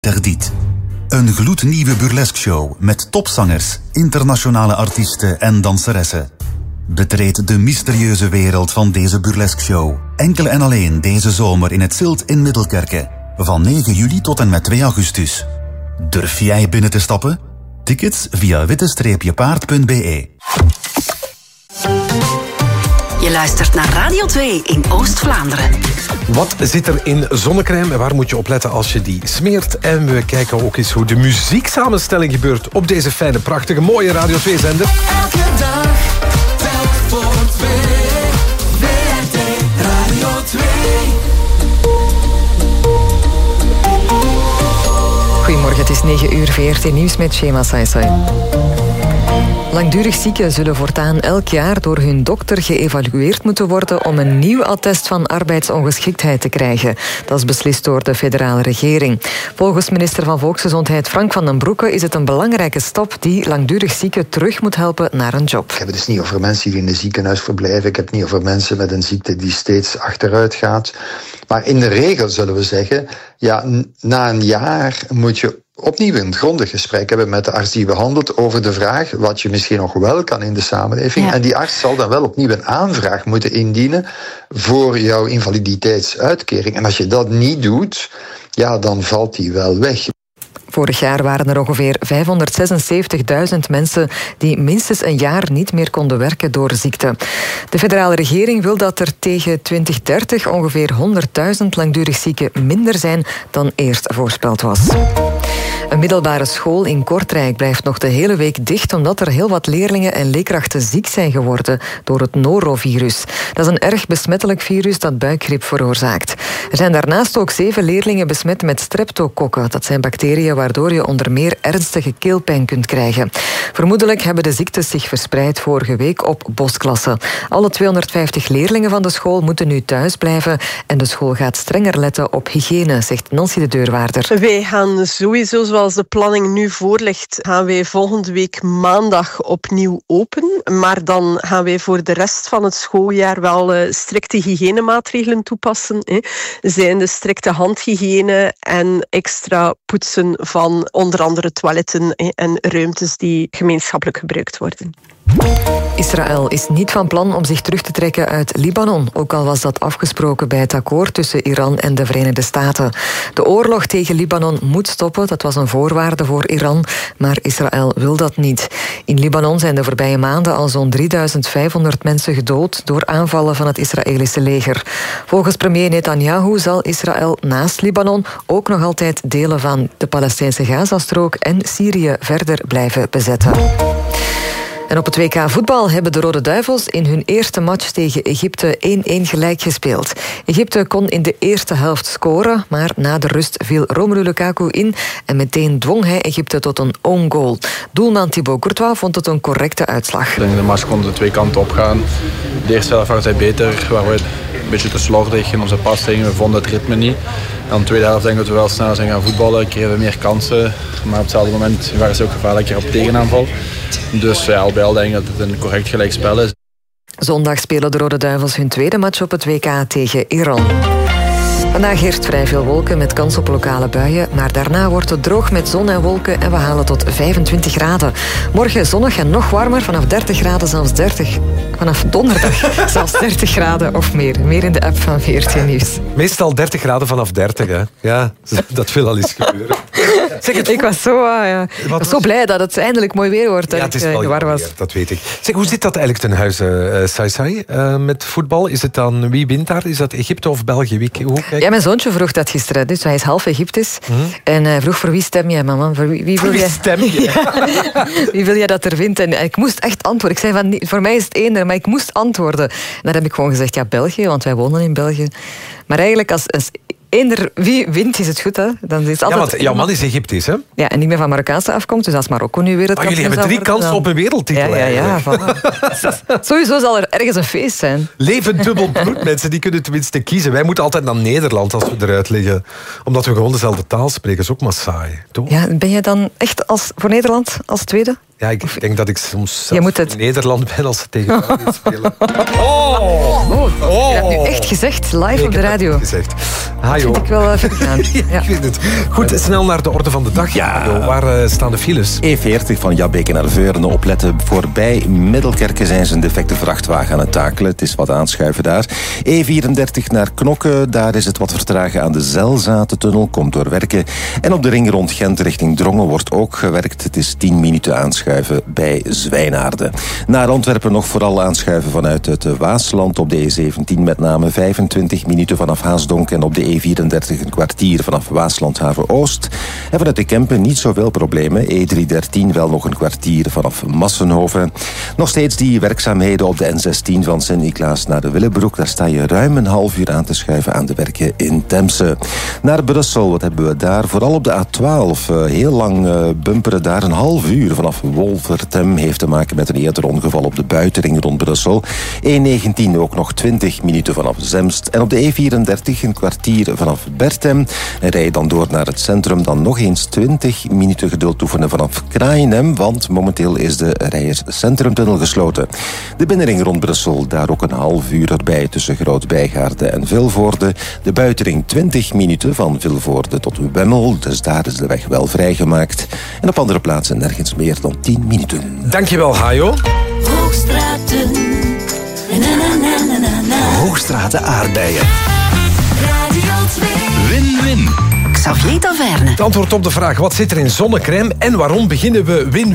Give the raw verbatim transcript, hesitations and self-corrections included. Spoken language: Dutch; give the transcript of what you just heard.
Interdit. Een gloednieuwe burlesque-show met topzangers, internationale artiesten en danseressen. Betreed de mysterieuze wereld van deze burlesque-show. Enkel en alleen deze zomer in het Zilt in Middelkerke. Van negen juli tot en met twee augustus. Durf jij binnen te stappen? Tickets via witte paard punt b e. Je luistert naar Radio twee in Oost-Vlaanderen. Wat zit er in zonnecrème en waar moet je op letten als je die smeert? En we kijken ook eens hoe de muzieksamenstelling gebeurt op deze fijne, prachtige, mooie Radio twee-zender. Elke dag, telk voor twee. V R T Radio twee. Goedemorgen, het is negen uur, V R T Nieuws met Shema Saisai. Langdurig zieken zullen voortaan elk jaar door hun dokter geëvalueerd moeten worden om een nieuw attest van arbeidsongeschiktheid te krijgen. Dat is beslist door de federale regering. Volgens minister van Volksgezondheid Frank van den Broeke is het een belangrijke stap die langdurig zieken terug moet helpen naar een job. Ik heb het dus niet over mensen die in een ziekenhuis verblijven. Ik heb het niet over mensen met een ziekte die steeds achteruit gaat. Maar in de regel zullen we zeggen, ja, na een jaar moet je opnieuw een grondig gesprek hebben met de arts die behandelt over de vraag wat je misschien nog wel kan in de samenleving. Ja. En die arts zal dan wel opnieuw een aanvraag moeten indienen voor jouw invaliditeitsuitkering. En als je dat niet doet, ja, dan valt die wel weg. Vorig jaar waren er ongeveer vijfhonderdzesenzeventigduizend mensen die minstens een jaar niet meer konden werken door ziekte. De federale regering wil dat er tegen twintig dertig ongeveer honderdduizend langdurig zieken minder zijn dan eerst voorspeld was. Een middelbare school in Kortrijk blijft nog de hele week dicht omdat er heel wat leerlingen en leerkrachten ziek zijn geworden door het norovirus. Dat is een erg besmettelijk virus dat buikgriep veroorzaakt. Er zijn daarnaast ook zeven leerlingen besmet met streptokokken. Dat zijn bacteriën waardoor je onder meer ernstige keelpijn kunt krijgen. Vermoedelijk hebben de ziektes zich verspreid vorige week op bosklassen. Alle tweehonderdvijftig leerlingen van de school moeten nu thuis blijven en de school gaat strenger letten op hygiëne, zegt Nancy de Deurwaarder. Wij gaan sowieso, zoals de planning nu voorligt, gaan wij volgende week maandag opnieuw open. Maar dan gaan wij voor de rest van het schooljaar wel uh, strikte hygiënemaatregelen toepassen. Hè. Zijn de strikte handhygiëne en extra poetsen van onder andere toiletten en ruimtes die gemeenschappelijk gebruikt worden. Israël is niet van plan om zich terug te trekken uit Libanon, ook al was dat afgesproken bij het akkoord tussen Iran en de Verenigde Staten. De oorlog tegen Libanon moet stoppen, dat was een voorwaarde voor Iran, maar Israël wil dat niet. In Libanon zijn de voorbije maanden al zo'n drieduizend vijfhonderd mensen gedood door aanvallen van het Israëlische leger. Volgens premier Netanyahu zal Israël naast Libanon ook nog altijd delen van de Palestijnse Gazastrook en Syrië verder blijven bezetten. En op het W K voetbal hebben de Rode Duivels in hun eerste match tegen Egypte één-één gelijk gespeeld. Egypte kon in de eerste helft scoren, maar na de rust viel Romelu Lukaku in en meteen dwong hij Egypte tot een own goal. Doelman Thibaut Courtois vond het een correcte uitslag. Ik denk de match kon de twee kanten opgaan. De eerste helft waren zij beter, waren we een beetje te slordig in onze passing. We vonden het ritme niet. En de tweede helft denk ik dat we wel sneller zijn gaan voetballen, kregen we meer kansen. Maar op hetzelfde moment waren ze ook gevaarlijker op tegenaanval. Dus ja, al bij al denk ik dat het een correct gelijkspel is. Zondag spelen de Rode Duivels hun tweede match op het W K tegen Iran. Vandaag heerst vrij veel wolken met kans op lokale buien, maar daarna wordt het droog met zon en wolken en we halen tot vijfentwintig graden. Morgen zonnig en nog warmer, vanaf dertig graden, zelfs dertig. Vanaf donderdag zelfs dertig graden of meer. Meer in de app van V R T Nieuws. Meestal dertig graden vanaf dertig, hè. Ja, dat wil al eens gebeuren. Zeg het, ik was zo, uh, ja. ik was zo blij dat het eindelijk mooi weer wordt. Ja, het is wel war was. Weer, dat weet ik. Zeg, hoe zit dat eigenlijk ten huize, uh, Saisai, uh, met voetbal? Is het dan, wie wint daar? Is dat Egypte of België? Wie, hoe kijk... Ja, mijn zoontje vroeg dat gisteren, dus hij is half Egyptisch. Mm-hmm. En hij vroeg, voor wie stem jij, mama? Voor wie, wie wil voor wie jij... stem je? Ja. Wie wil jij dat er wint? En ik moest echt antwoorden. Ik zei van, voor mij is het eender, maar ik moest antwoorden. En dan heb ik gewoon gezegd, ja, België, want wij wonen in België. Maar eigenlijk, als, als eender wie wint, is het goed, hè? Dan is het altijd... Ja, want jouw man is Egyptisch, hè? Ja, en niet meer van Marokkaanse afkomst, dus als Marokko nu wereldkampioen oh, jullie hebben drie kansen op een wereldtitel. Ja, ja, ja. Voilà. Sowieso zal er ergens een feest zijn. Leven dubbel bloed, mensen, die kunnen tenminste kiezen. Wij moeten altijd naar Nederland als we eruit liggen. Omdat we gewoon dezelfde taal spreken. Dat is ook maar saai, toch? Ja, ben jij dan echt als, voor Nederland als tweede? Ja, ik denk dat ik soms je moet het... Nederland ben als ze tegen elkaar spelen. Oh! Oh, je hebt nu echt gezegd, live Nee, op de ik heb radio. dat niet gezegd. Dat Hajo. vind ik wel uh, vergaan. Ja, Ja. ik weet het. Goed, snel naar de orde van de dag. Ja. Hajo. Waar uh, staan de files? E veertig van Jabbeke naar Veurne opletten. Voorbij Middelkerken zijn ze een defecte vrachtwagen aan het takelen. Het is wat aanschuiven daar. E vierendertig naar Knokke. Daar is het wat vertragen aan de Zelzatentunnel. Komt door werken. En op de ring rond Gent richting Drongen wordt ook gewerkt. Het is tien minuten aanschuiven bij Zwijnaarden. Naar Antwerpen nog vooral aanschuiven vanuit het Waasland. Op de E zeventien met name vijfentwintig minuten vanaf Haasdonk. En op de E vierendertig een kwartier vanaf Waaslandhaven Oost. En vanuit de Kempen niet zoveel problemen. E driehonderddertien wel nog een kwartier vanaf Massenhoven. Nog steeds die werkzaamheden op de N zestien van Sint-Niklaas naar de Willebroek. Daar sta je ruim een half uur aan te schuiven aan de werken in Temse. Naar Brussel, wat hebben we daar? Vooral op de A twaalf. Uh, heel lang uh, bumperen daar een half uur vanaf Wolvertem. Heeft te maken met een eerder ongeval op de buitenring rond Brussel. E negentien ook nog twintig minuten vanaf Zemst. En op de E vierendertig een kwartier vanaf Bertem. En rij je dan door naar het centrum. Dan nog eens twintig minuten geduld oefenen vanaf Kraaienhem. Want momenteel is de Rijers Centrumtunnel gesloten. De binnenring rond Brussel, daar ook een half uur erbij tussen Groot-Bijgaarde en Vilvoorde. De buitenring twintig minuten van Vilvoorde tot Wemmel. Dus daar is de weg wel vrijgemaakt. En op andere plaatsen nergens meer dan tien minuten. Dankjewel, Hajo. Hoogstraten. Na, na, na, na, na, na. Hoogstraten aardbeien. Radio twee. Win-win. Xavier Taverne. Het antwoord op de vraag, wat zit er in zonnecrème en waarom beginnen we win